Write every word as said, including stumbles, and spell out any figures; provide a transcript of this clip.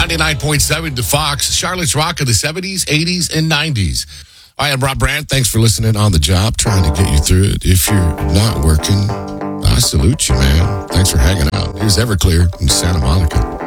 ninety-nine point seven to Fox. Charlotte's Rock of the seventies, eighties, and nineties. I am Rob Brandt. Thanks for listening on the job, trying to get you through it. If you're not working, I salute you, man. Thanks for hanging out. Here's Everclear in Santa Monica.